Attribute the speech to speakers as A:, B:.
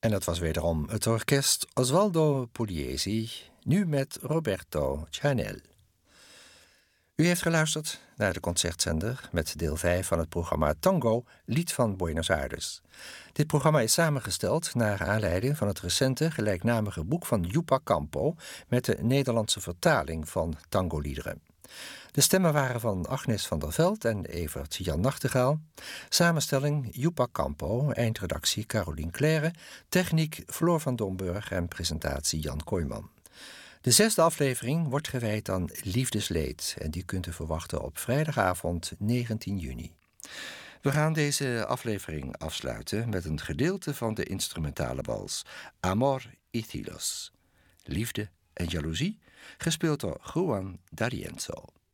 A: En dat was wederom het orkest Osvaldo Pugliese, nu met Roberto Chanel. U heeft geluisterd naar de concertzender met deel 5 van het programma Tango, Lied van Buenos Aires. Dit programma is samengesteld naar aanleiding van het recente gelijknamige boek van Yupa Campo met de Nederlandse vertaling van tangoliederen. De stemmen waren van Agnes van der Veld en Evert Jan Nachtegaal. Samenstelling Yupa Campo, eindredactie Carolien Claire, techniek Floor van Domburg en presentatie Jan Kooijman. De 6e aflevering wordt gewijd aan liefdesleed en die kunt u verwachten op vrijdagavond 19 juni. We gaan deze aflevering afsluiten met een gedeelte van de instrumentale wals Amor y Celos, Liefde en Jaloezie, gespeeld door Juan D'Arienzo.